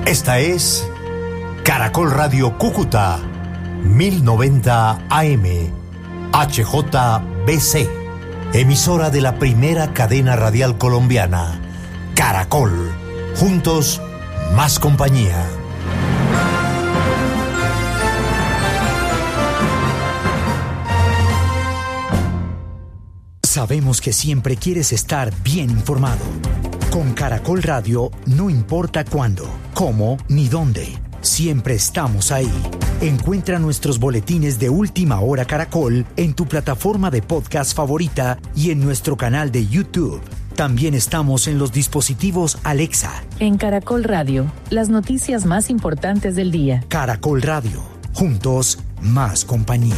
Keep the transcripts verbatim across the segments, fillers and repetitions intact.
Esta es Caracol Radio Cúcuta, mil noventa A M, H J B C, emisora de la primera cadena radial colombiana, Caracol, juntos, más compañía. Sabemos que siempre quieres estar bien informado. Con Caracol Radio, no importa cuándo, cómo ni dónde, siempre estamos ahí. Encuentra nuestros boletines de Última Hora Caracol en tu plataforma de podcast favorita y en nuestro canal de YouTube. También estamos en los dispositivos Alexa. En Caracol Radio, las noticias más importantes del día. Caracol Radio, juntos, más compañía.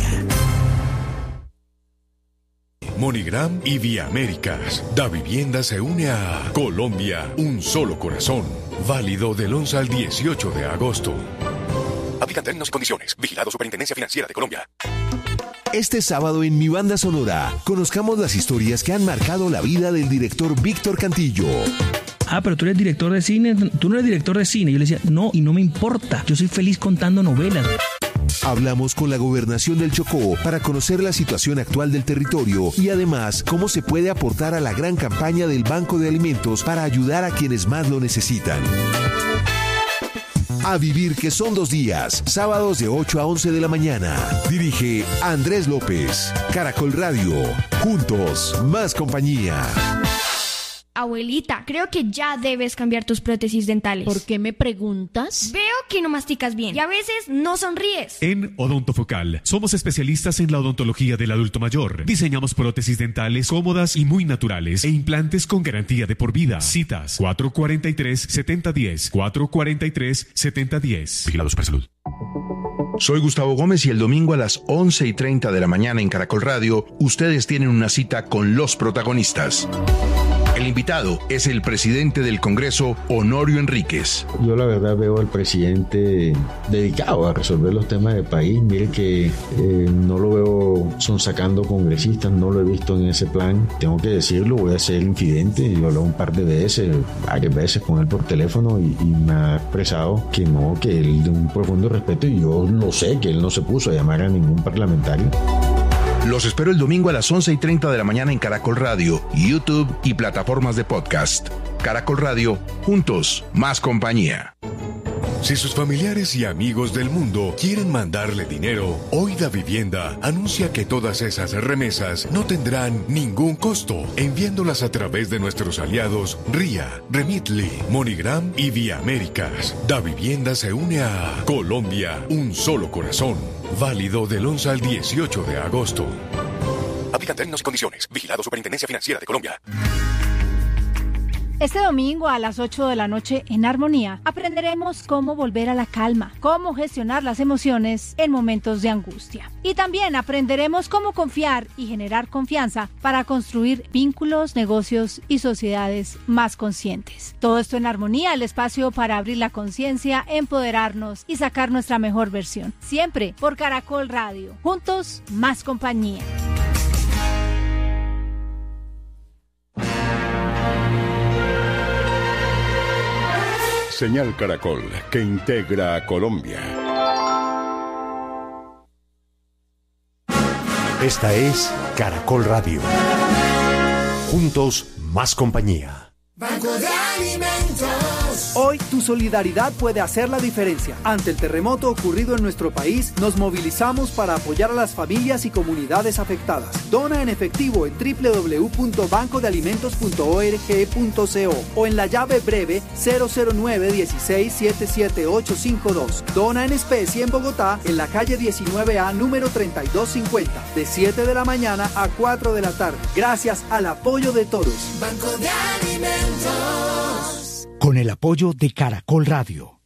MoneyGram y Vía Américas. Da Vivienda se une a Colombia, un solo corazón. Válido del once al dieciocho de agosto. Aplican términos y condiciones. Vigilado Superintendencia Financiera de Colombia. Este sábado en Mi Banda Sonora, conozcamos las historias que han marcado la vida del director Víctor Cantillo. Ah, pero tú eres director de cine, tú no eres director de cine. Yo le decía, no, y no me importa. Yo soy feliz contando novelas. Hablamos con la Gobernación del Chocó para conocer la situación actual del territorio y además cómo se puede aportar a la gran campaña del Banco de Alimentos para ayudar a quienes más lo necesitan. A vivir que son dos días, sábados de ocho a once de la mañana. Dirige Andrés López. Caracol Radio. Juntos, más compañía. Abuelita, creo que ya debes cambiar tus prótesis dentales. ¿Por qué me preguntas? Veo que no masticas bien y a veces no sonríes. En Odontofocal somos especialistas en la odontología del adulto mayor. Diseñamos prótesis dentales cómodas y muy naturales e implantes con garantía de por vida. Citas cuatro cuatro tres, siete cero uno cero, cuatro cuatro tres, siete cero uno cero. Vigilado Supersalud. Soy Gustavo Gómez y el domingo a las once y treinta de la mañana en Caracol Radio, ustedes tienen una cita con los protagonistas. El invitado es el presidente del Congreso, Honorio Enríquez. Yo la verdad veo al presidente dedicado a resolver los temas del país. Mire que eh, no lo veo sonsacando congresistas, no lo he visto en ese plan. Tengo que decirlo, voy a ser infidente. Yo he hablado un par de veces, varias veces con él por teléfono y, y me ha expresado que no, que él de un profundo respeto, y yo lo sé, que él no se puso a llamar a ningún parlamentario. Los espero el domingo a las once y treinta de la mañana en Caracol Radio, YouTube y plataformas de podcast. Caracol Radio, juntos, más compañía. Si sus familiares y amigos del mundo quieren mandarle dinero, hoy Da Vivienda anuncia que todas esas remesas no tendrán ningún costo, enviándolas a través de nuestros aliados RIA, Remitly, MoneyGram y Vía Américas. Da Vivienda se une a Colombia, un solo corazón. Válido del once al dieciocho de agosto. Aplican términos y condiciones. Vigilado Superintendencia Financiera de Colombia. Este domingo a las ocho de la noche en Armonía aprenderemos cómo volver a la calma, cómo gestionar las emociones en momentos de angustia. Y también aprenderemos cómo confiar y generar confianza para construir vínculos, negocios y sociedades más conscientes. Todo esto en Armonía, el espacio para abrir la conciencia, empoderarnos y sacar nuestra mejor versión. Siempre por Caracol Radio. Juntos, más compañía. Señal Caracol, que integra a Colombia. Esta es Caracol Radio. Juntos, más compañía. Banco de Alimentos. Hoy tu solidaridad puede hacer la diferencia. Ante el terremoto ocurrido en nuestro país, nos movilizamos para apoyar a las familias y comunidades afectadas. Dona en efectivo en doble u doble u doble u punto banco de alimentos punto org punto co o en la llave breve cero cero nueve dieciséis siete siete ocho cinco dos. Dona en especie en Bogotá, en la calle diecinueve A, número treinta y dos cincuenta, de siete de la mañana a cuatro de la tarde. Gracias al apoyo de todos. Banco de Alimentos. Con el apoyo de Caracol Radio.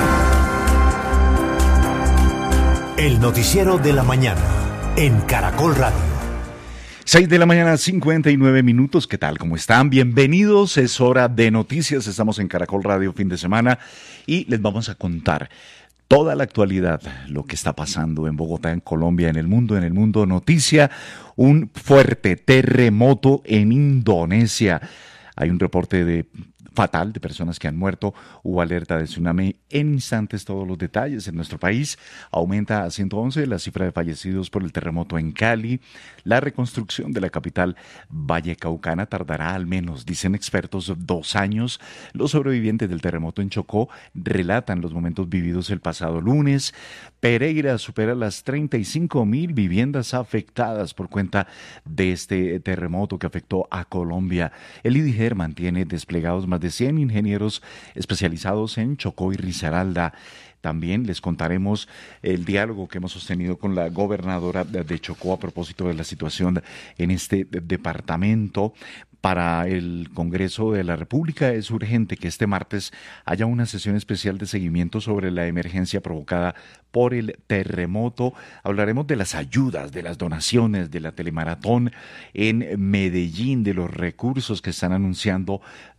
El noticiero de la mañana en Caracol Radio. seis de la mañana, cincuenta y nueve minutos. ¿Qué tal? ¿Cómo están? Bienvenidos. Es hora de noticias. Estamos en Caracol Radio fin de semana y les vamos a contar toda la actualidad, lo que está pasando en Bogotá, en Colombia, en el mundo, en el mundo. Noticia, un fuerte terremoto en Indonesia. Hay un reporte de fatal de personas que han muerto. Hubo alerta de tsunami en instantes. Todos los detalles en nuestro país. Aumenta a ciento once la cifra de fallecidos por el terremoto en Cali. La reconstrucción de la capital vallecaucana tardará al menos, dicen expertos, dos años. Los sobrevivientes del terremoto en Chocó relatan los momentos vividos el pasado lunes. Pereira supera las treinta y cinco mil viviendas afectadas por cuenta de este terremoto que afectó a Colombia. El IDIGER mantiene desplegados más de cien ingenieros especializados en Chocó y Risaralda. También les contaremos el diálogo que hemos sostenido con la gobernadora de Chocó a propósito de la situación en este departamento. Para el Congreso de la República es urgente que este martes haya una sesión especial de seguimiento sobre la emergencia provocada por el terremoto. Hablaremos de las ayudas, de las donaciones, de la telemaratón en Medellín, de los recursos que están anunciando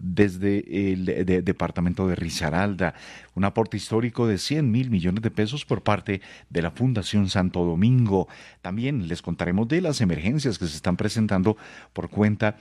desde el de, departamento de Risaralda. Un aporte histórico de cien mil millones de pesos por parte de la Fundación Santo Domingo. También les contaremos de las emergencias que se están presentando por cuenta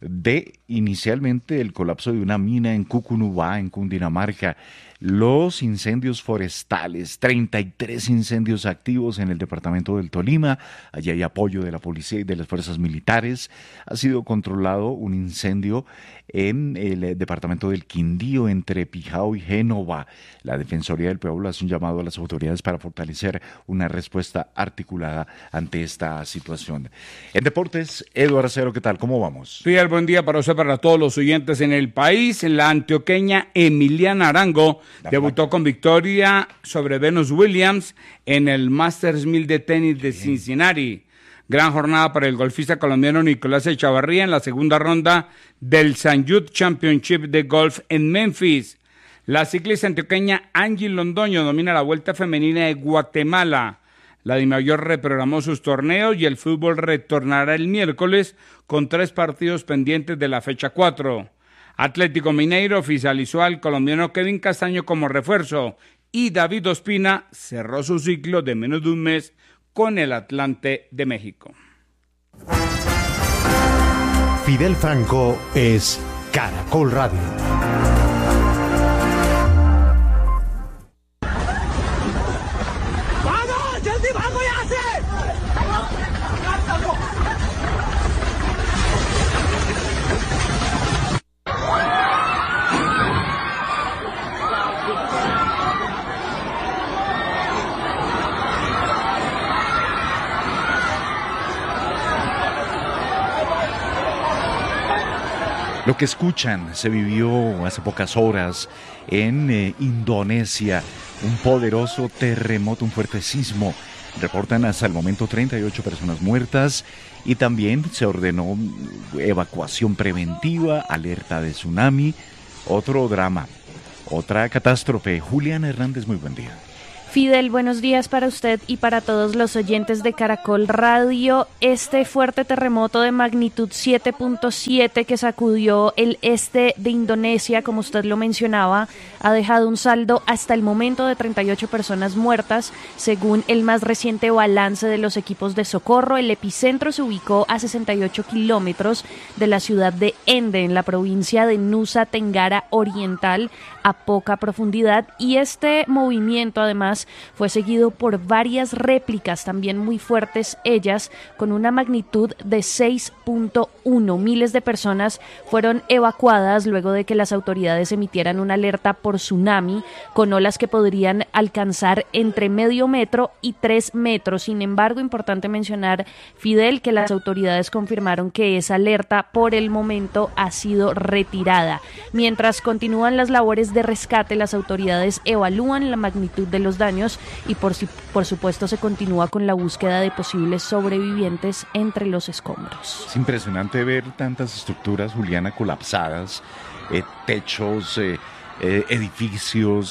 de inicialmente el colapso de una mina en Cucunubá, en Cundinamarca. Los incendios forestales, treinta y tres incendios activos en el departamento del Tolima. Allí hay apoyo de la policía y de las fuerzas militares. Ha sido controlado un incendio en el departamento del Quindío, entre Pijao y Génova. La Defensoría del Pueblo hace un llamado a las autoridades para fortalecer una respuesta articulada ante esta situación. En deportes, Eduardo Acero, ¿qué tal? ¿Cómo vamos? Fidel, buen día para usted, para todos los oyentes en el país. La antioqueña Emiliana Arango la debutó máquina. con victoria sobre Venus Williams en el Masters mil de tenis de Cincinnati. Gran jornada para el golfista colombiano Nicolás Echavarría en la segunda ronda del Saint Jude Championship de Golf en Memphis. La ciclista antioqueña Angie Londoño domina la Vuelta Femenina de Guatemala. La Dimayor reprogramó sus torneos y el fútbol retornará el miércoles con tres partidos pendientes de la fecha cuatro. Atlético Mineiro oficializó al colombiano Kevin Castaño como refuerzo y David Ospina cerró su ciclo de menos de un mes con el Atlante de México. Fidel Franco es Caracol Radio. Lo que escuchan se vivió hace pocas horas en eh, Indonesia, un poderoso terremoto, un fuerte sismo. Reportan hasta el momento treinta y ocho personas muertas y también se ordenó evacuación preventiva, alerta de tsunami, otro drama, otra catástrofe. Juliana Hernández, muy buen día. Fidel, buenos días para usted y para todos los oyentes de Caracol Radio. Este fuerte terremoto de magnitud siete punto siete que sacudió el este de Indonesia, como usted lo mencionaba, ha dejado un saldo hasta el momento de treinta y ocho personas muertas, según el más reciente balance de los equipos de socorro. El epicentro se ubicó a sesenta y ocho kilómetros de la ciudad de Ende, en la provincia de Nusa Tenggara Oriental, a poca profundidad, y este movimiento además fue seguido por varias réplicas también muy fuertes, ellas con una magnitud de seis punto uno. Miles de personas fueron evacuadas luego de que las autoridades emitieran una alerta por tsunami con olas que podrían alcanzar entre medio metro y tres metros. Sin embargo, importante mencionar, Fidel, que las autoridades confirmaron que esa alerta por el momento ha sido retirada. Mientras continúan las labores de rescate, las autoridades evalúan la magnitud de los daños y por, por supuesto se continúa con la búsqueda de posibles sobrevivientes entre los escombros. Es impresionante ver tantas estructuras, Juliana, colapsadas, eh, techos, eh, eh, edificios,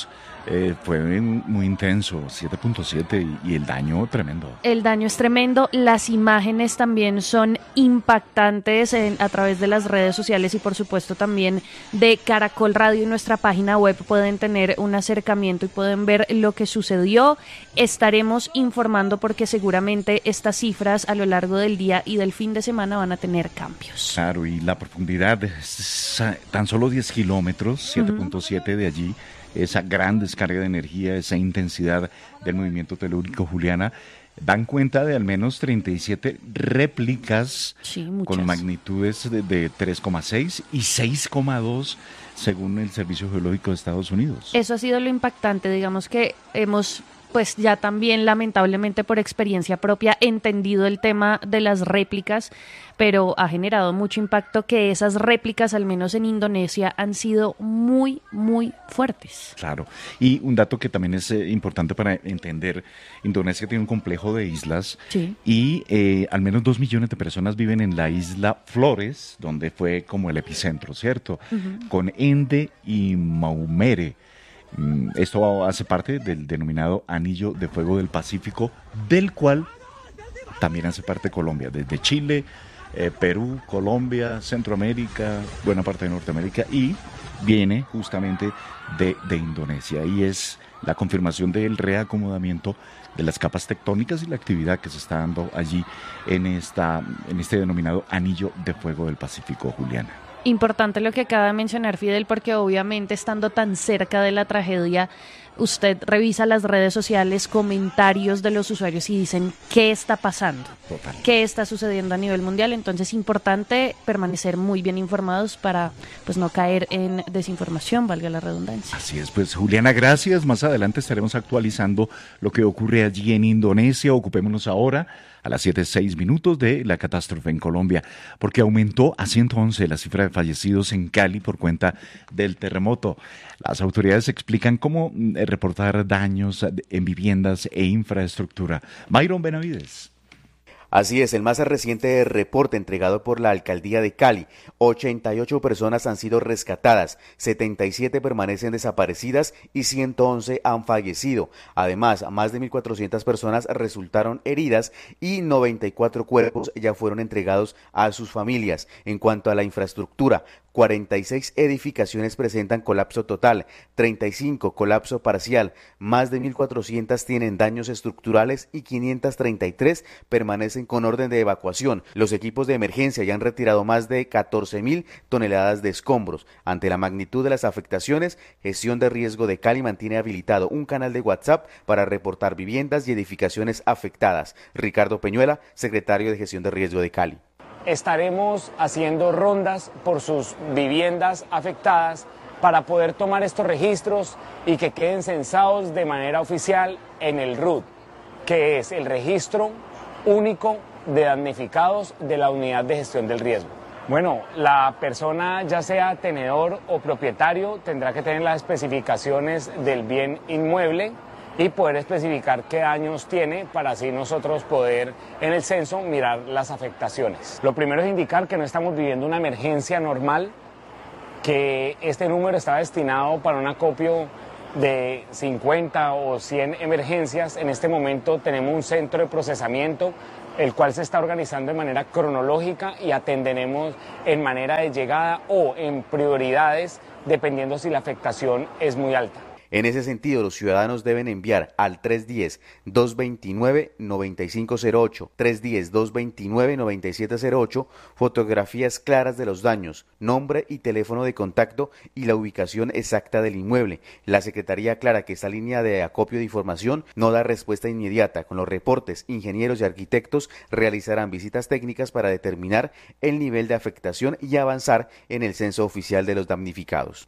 Eh, fue muy intenso, siete punto siete y, y el daño tremendo. El daño es tremendo, las imágenes también son impactantes en, a través de las redes sociales y por supuesto también de Caracol Radio y nuestra página web pueden tener un acercamiento y pueden ver lo que sucedió. Estaremos informando porque seguramente estas cifras a lo largo del día y del fin de semana van a tener cambios. Claro, y la profundidad es tan solo diez kilómetros, siete punto siete uh-huh. de allí. Esa gran descarga de energía, esa intensidad del movimiento telúrico, Juliana, dan cuenta de al menos treinta y siete réplicas sí, con magnitudes de, de tres coma seis y seis coma dos según el Servicio Geológico de Estados Unidos. Eso ha sido lo impactante, digamos que hemos pues ya también lamentablemente por experiencia propia entendido el tema de las réplicas, pero ha generado mucho impacto que esas réplicas, al menos en Indonesia, han sido muy, muy fuertes. Claro, y un dato que también es eh, importante para entender, Indonesia tiene un complejo de islas sí. y eh, al menos dos millones de personas viven en la isla Flores, donde fue como el epicentro, ¿cierto? Uh-huh. Con Ende y Maumere. Esto hace parte del denominado Anillo de Fuego del Pacífico, del cual también hace parte Colombia, desde Chile, eh, Perú, Colombia, Centroamérica, buena parte de Norteamérica, y viene justamente de, de Indonesia, y es la confirmación del reacomodamiento de las capas tectónicas y la actividad que se está dando allí en, esta, en este denominado Anillo de Fuego del Pacífico, Juliana. Importante lo que acaba de mencionar Fidel, porque obviamente estando tan cerca de la tragedia, usted revisa las redes sociales, comentarios de los usuarios y dicen ¿qué está pasando? Total. ¿Qué está sucediendo a nivel mundial? Entonces es importante permanecer muy bien informados para pues no caer en desinformación, valga la redundancia. Así es, pues Juliana, gracias. Más adelante estaremos actualizando lo que ocurre allí en Indonesia. Ocupémonos ahora a las siete seis minutos de la catástrofe en Colombia, porque aumentó a ciento once la cifra de fallecidos en Cali por cuenta del terremoto. Las autoridades explican cómo reportar daños en viviendas e infraestructura. Byron Benavides. Así es, el más reciente reporte entregado por la Alcaldía de Cali, ochenta y ocho personas han sido rescatadas, setenta y siete permanecen desaparecidas y ciento once han fallecido. Además, más de mil cuatrocientas personas resultaron heridas y noventa y cuatro cuerpos ya fueron entregados a sus familias. En cuanto a la infraestructura, cuarenta y seis edificaciones presentan colapso total, treinta y cinco colapso parcial, más de mil cuatrocientas tienen daños estructurales y quinientas treinta y tres permanecen con orden de evacuación. Los equipos de emergencia ya han retirado más de catorce mil toneladas de escombros. Ante la magnitud de las afectaciones, Gestión de Riesgo de Cali mantiene habilitado un canal de WhatsApp para reportar viviendas y edificaciones afectadas. Ricardo Peñuela, secretario de Gestión de Riesgo de Cali. Estaremos haciendo rondas por sus viviendas afectadas para poder tomar estos registros y que queden censados de manera oficial en el R U D, que es el registro único de damnificados de la Unidad de Gestión del Riesgo. Bueno, la persona, ya sea tenedor o propietario, tendrá que tener las especificaciones del bien inmueble y poder especificar qué daños tiene para así nosotros poder en el censo mirar las afectaciones. Lo primero es indicar que no estamos viviendo una emergencia normal, que este número está destinado para un acopio de cincuenta o cien emergencias. En este momento tenemos un centro de procesamiento, el cual se está organizando de manera cronológica y atenderemos en manera de llegada o en prioridades, dependiendo si la afectación es muy alta. En ese sentido, los ciudadanos deben enviar al tres uno cero, dos dos nueve, nueve cinco cero ocho, tres uno cero, dos dos nueve, nueve siete cero ocho, fotografías claras de los daños, nombre y teléfono de contacto y la ubicación exacta del inmueble. La Secretaría aclara que esta línea de acopio de información no da respuesta inmediata. Con los reportes, ingenieros y arquitectos realizarán visitas técnicas para determinar el nivel de afectación y avanzar en el censo oficial de los damnificados.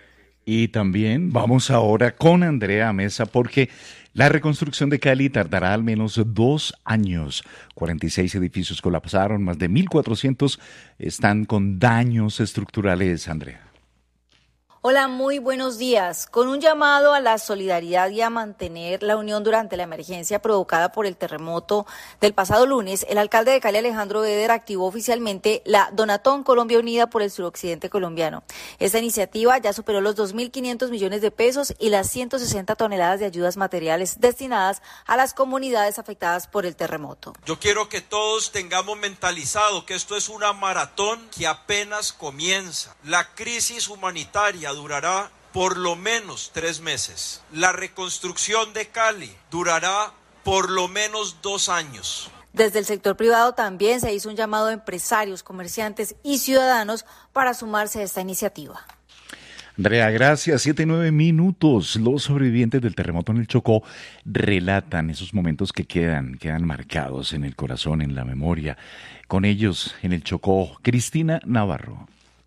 Y también vamos ahora con Andrea Mesa porque la reconstrucción de Cali tardará al menos dos años. cuarenta y seis edificios colapsaron, más de mil cuatrocientos están con daños estructurales, Andrea. Hola, muy buenos días. Con un llamado a la solidaridad y a mantener la unión durante la emergencia provocada por el terremoto del pasado lunes, el alcalde de Cali, Alejandro Beder, activó oficialmente la Donatón Colombia Unida por el suroccidente colombiano. Esta iniciativa ya superó los dos mil quinientos millones de pesos y las ciento sesenta toneladas de ayudas materiales destinadas a las comunidades afectadas por el terremoto. Yo quiero que todos tengamos mentalizado que esto es una maratón que apenas comienza. La crisis humanitaria durará por lo menos tres meses. La reconstrucción de Cali durará por lo menos dos años. Desde el sector privado también se hizo un llamado a empresarios, comerciantes y ciudadanos para sumarse a esta iniciativa. Andrea, gracias. Siete y nueve minutos. Los sobrevivientes del terremoto en el Chocó relatan esos momentos que quedan, quedan marcados en el corazón, en la memoria. Con ellos en el Chocó, Cristina Navarro.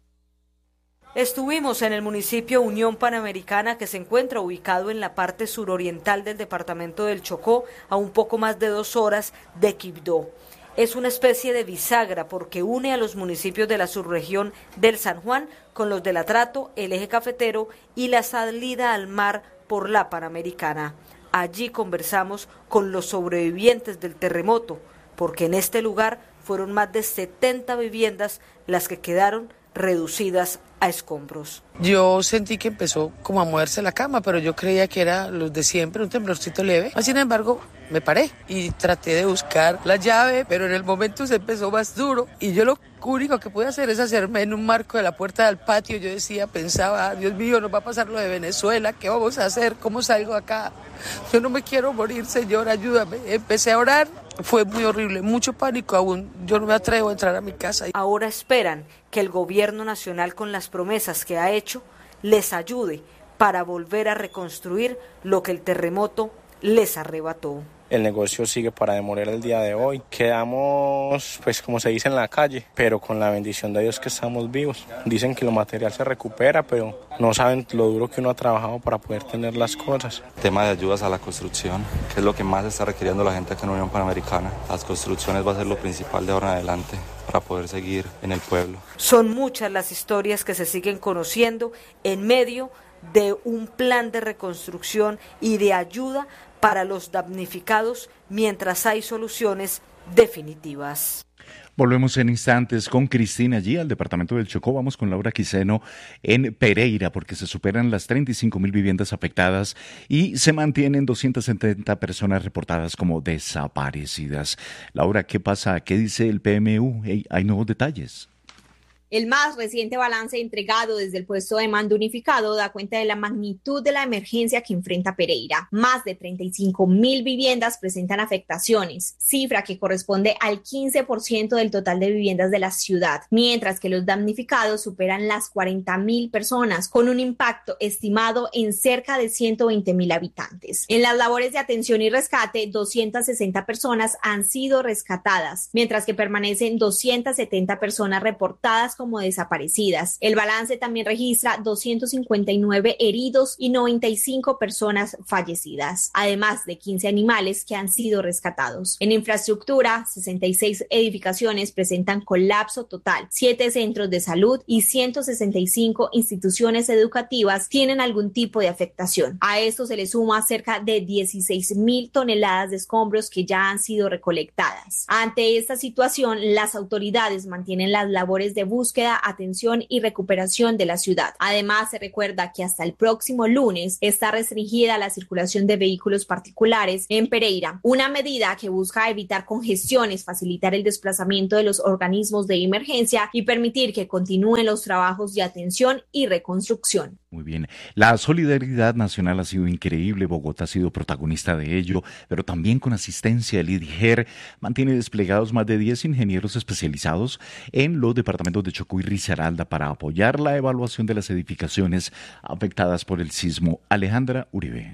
Estuvimos en el municipio Unión Panamericana, que se encuentra ubicado en la parte suroriental del departamento del Chocó, a un poco más de dos horas de Quibdó. Es una especie de bisagra porque une a los municipios de la subregión del San Juan con los del Atrato, el eje cafetero y la salida al mar por la Panamericana. Allí conversamos con los sobrevivientes del terremoto, porque en este lugar fueron más de setenta viviendas las que quedaron reducidas a escombros. Yo sentí que empezó como a moverse la cama, pero yo creía que era los de siempre, un temblorcito leve. Sin embargo, me paré y traté de buscar la llave, pero en el momento se empezó más duro y yo lo único que pude hacer es hacerme en un marco de la puerta del patio. Yo decía, pensaba, Dios mío, nos va a pasar lo de Venezuela, ¿qué vamos a hacer? ¿Cómo salgo acá? Yo no me quiero morir, Señor, ayúdame. Empecé a orar, fue muy horrible, mucho pánico aún, yo no me atrevo a entrar a mi casa. Ahora esperan que el gobierno nacional, con las promesas que ha hecho, les ayude para volver a reconstruir lo que el terremoto les arrebató. El negocio sigue para demoler el día de hoy. Quedamos, pues como se dice, en la calle, pero con la bendición de Dios que estamos vivos. Dicen que lo material se recupera, pero no saben lo duro que uno ha trabajado para poder tener las cosas. Tema de ayudas a la construcción, que es lo que más está requiriendo la gente acá en Unión Panamericana. Las construcciones va a ser lo principal de ahora en adelante para poder seguir en el pueblo. Son muchas las historias que se siguen conociendo en medio de un plan de reconstrucción y de ayuda para los damnificados mientras hay soluciones definitivas. Volvemos en instantes con Cristina allí al departamento del Chocó. Vamos con Laura Quiseno en Pereira porque se superan las treinta y cinco mil viviendas afectadas y se mantienen doscientas setenta personas reportadas como desaparecidas. Laura, ¿qué pasa? ¿Qué dice el P M U? ¿Hay nuevos detalles? El más reciente balance entregado desde el puesto de mando unificado da cuenta de la magnitud de la emergencia que enfrenta Pereira. Más de treinta y cinco mil viviendas presentan afectaciones, cifra que corresponde al quince por ciento del total de viviendas de la ciudad, mientras que los damnificados superan las cuarenta mil personas, con un impacto estimado en cerca de ciento veinte mil habitantes. En las labores de atención y rescate, doscientas sesenta personas han sido rescatadas, mientras que permanecen doscientas setenta personas reportadas como desaparecidas. El balance también registra doscientos cincuenta y nueve heridos y noventa y cinco personas fallecidas, además de quince animales que han sido rescatados. En infraestructura, sesenta y seis edificaciones presentan colapso total, siete centros de salud y ciento sesenta y cinco instituciones educativas tienen algún tipo de afectación. A esto se le suma cerca de dieciséis mil toneladas de escombros que ya han sido recolectadas. Ante esta situación, las autoridades mantienen las labores de búsqueda búsqueda, atención y recuperación de la ciudad. Además, se recuerda que hasta el próximo lunes está restringida la circulación de vehículos particulares en Pereira, una medida que busca evitar congestiones, facilitar el desplazamiento de los organismos de emergencia y permitir que continúen los trabajos de atención y reconstrucción. Muy bien. La solidaridad nacional ha sido increíble. Bogotá ha sido protagonista de ello, pero también con asistencia del I D G E R mantiene desplegados más de diez ingenieros especializados en los departamentos de Chocó y Risaralda para apoyar la evaluación de las edificaciones afectadas por el sismo. Alejandra Uribe.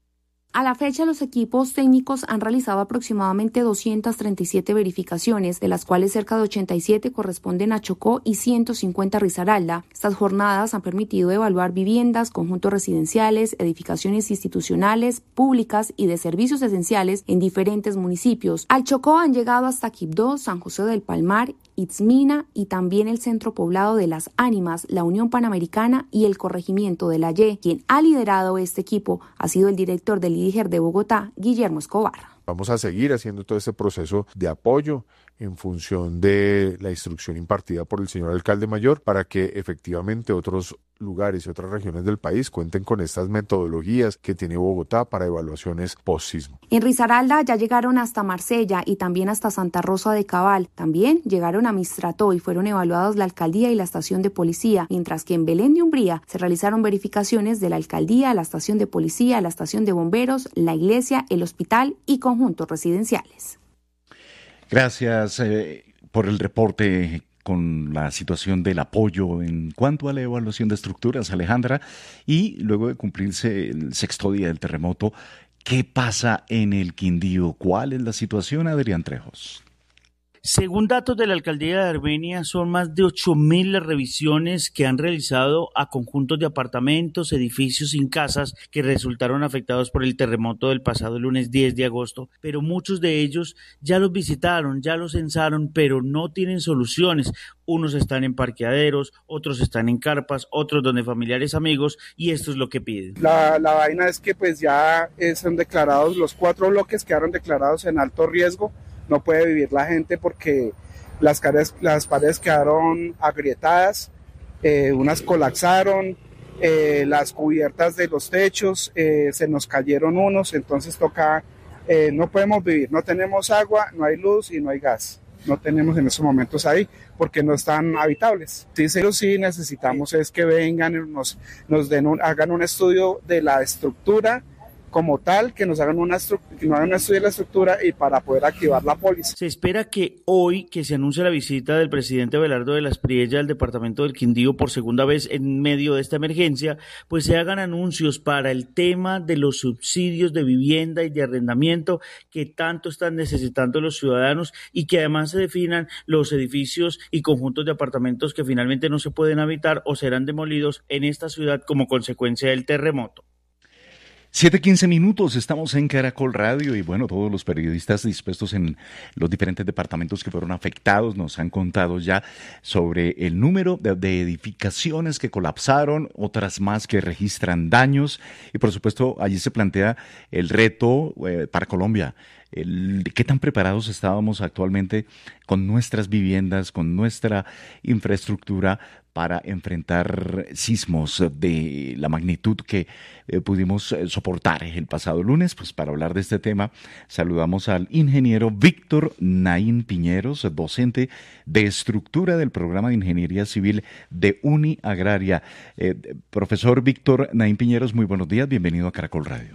A la fecha, los equipos técnicos han realizado aproximadamente doscientas treinta y siete verificaciones, de las cuales cerca de ochenta y siete corresponden a Chocó y ciento cincuenta a Risaralda. Estas jornadas han permitido evaluar viviendas, conjuntos residenciales, edificaciones institucionales, públicas y de servicios esenciales en diferentes municipios. Al Chocó han llegado hasta Quibdó, San José del Palmar Itzmina y también el Centro Poblado de las Ánimas, la Unión Panamericana y el Corregimiento de la Y. Quien ha liderado este equipo ha sido el director del I D I G E R de Bogotá, Guillermo Escobar. Vamos a seguir haciendo todo este proceso de apoyo en función de la instrucción impartida por el señor alcalde mayor para que efectivamente otros lugares y otras regiones del país cuenten con estas metodologías que tiene Bogotá para evaluaciones post-sismo. En Risaralda ya llegaron hasta Marsella y también hasta Santa Rosa de Cabal. También llegaron a Mistrató y fueron evaluados la alcaldía y la estación de policía, mientras que en Belén de Umbría se realizaron verificaciones de la alcaldía, la estación de policía, la estación de bomberos, la iglesia, el hospital y conjuntos residenciales. Gracias eh, por el reporte con la situación del apoyo en cuanto a la evaluación de estructuras, Alejandra, y luego de cumplirse el sexto día del terremoto, ¿qué pasa en el Quindío? ¿Cuál es la situación, Adrián Trejos? Según datos de la Alcaldía de Armenia, son más de ocho mil las revisiones que han realizado a conjuntos de apartamentos, edificios sin casas que resultaron afectados por el terremoto del pasado lunes diez de agosto, pero muchos de ellos ya los visitaron, ya los censaron, pero no tienen soluciones. Unos están en parqueaderos, otros están en carpas, otros donde familiares, amigos, y esto es lo que piden. La, la vaina es que pues ya eh, son declarados, los cuatro bloques quedaron declarados en alto riesgo. No puede vivir la gente porque las, cares, las paredes quedaron agrietadas, eh, unas colapsaron, eh, las cubiertas de los techos eh, se nos cayeron unos, entonces toca, eh, no podemos vivir, no tenemos agua, no hay luz y no hay gas. No tenemos en estos momentos ahí porque no están habitables. Sí, sí, sí necesitamos es que vengan, nos, nos den un, hagan un estudio de la estructura como tal, que nos hagan una que nos hagan un estudio de la estructura y para poder activar la póliza. Se espera que hoy, que se anuncie la visita del presidente Abelardo de la Espriella al departamento del Quindío por segunda vez en medio de esta emergencia, pues se hagan anuncios para el tema de los subsidios de vivienda y de arrendamiento que tanto están necesitando los ciudadanos y que además se definan los edificios y conjuntos de apartamentos que finalmente no se pueden habitar o serán demolidos en esta ciudad como consecuencia del terremoto. siete quince minutos, estamos en Caracol Radio y bueno, todos los periodistas dispuestos en los diferentes departamentos que fueron afectados nos han contado ya sobre el número de, de edificaciones que colapsaron, otras más que registran daños y por supuesto allí se plantea el reto eh, para Colombia. El, ¿Qué tan preparados estábamos actualmente con nuestras viviendas, con nuestra infraestructura para enfrentar sismos de la magnitud que eh, pudimos eh, soportar el pasado lunes? Pues para hablar de este tema saludamos al ingeniero Víctor Naín Piñeros, docente de estructura del programa de Ingeniería Civil de Uniagraria. Eh, profesor Víctor Naín Piñeros, muy buenos días, bienvenido a Caracol Radio.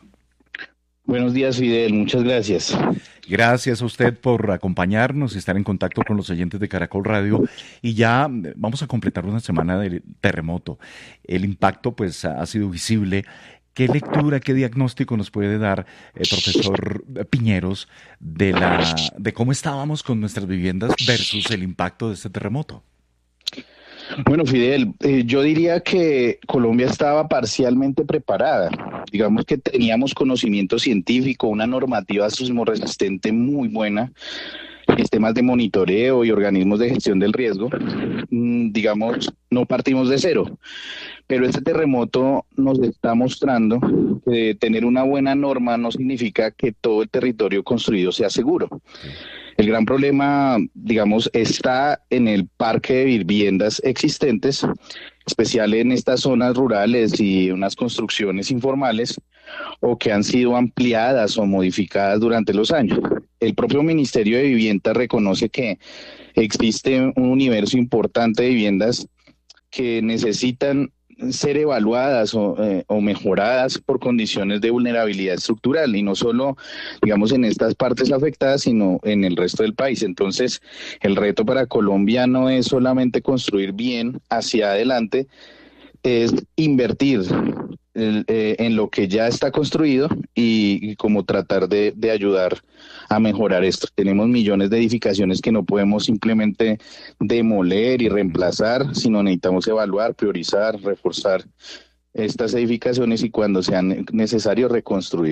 Buenos días, Fidel, muchas gracias. Gracias a usted por acompañarnos y estar en contacto con los oyentes de Caracol Radio. Y ya vamos a completar una semana del terremoto. El impacto pues ha sido visible. ¿Qué lectura, qué diagnóstico nos puede dar el profesor Piñeros de, la, de cómo estábamos con nuestras viviendas versus el impacto de este terremoto? Bueno, Fidel, eh, yo diría que Colombia estaba parcialmente preparada. Digamos que teníamos conocimiento científico, una normativa sismorresistente muy buena, sistemas de monitoreo y organismos de gestión del riesgo. Mm, digamos, no partimos de cero. Pero este terremoto nos está mostrando que tener una buena norma no significa que todo el territorio construido sea seguro. El gran problema, digamos, está en el parque de viviendas existentes, especial en estas zonas rurales y unas construcciones informales o que han sido ampliadas o modificadas durante los años. El propio Ministerio de Vivienda reconoce que existe un universo importante de viviendas que necesitan ser evaluadas o, eh, o mejoradas por condiciones de vulnerabilidad estructural y no solo, digamos, en estas partes afectadas, sino en el resto del país. Entonces, el reto para Colombia no es solamente construir bien hacia adelante, es invertir el, eh, en lo que ya está construido y, y como tratar de, de ayudar a mejorar esto. Tenemos millones de edificaciones que no podemos simplemente demoler y reemplazar, sino necesitamos evaluar, priorizar, reforzar estas edificaciones y cuando sea necesario reconstruir.